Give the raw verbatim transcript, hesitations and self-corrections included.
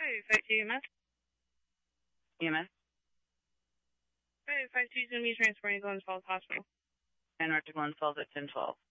five two E M S. E M S. five five two is going to be transporting Glens Falls Hospital. And North Glens Falls at ten twelve.